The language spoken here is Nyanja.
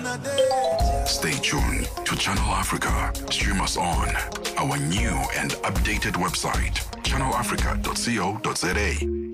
Stay tuned to Channel Africa. Stream us on our new and updated website, channelafrica.co.za.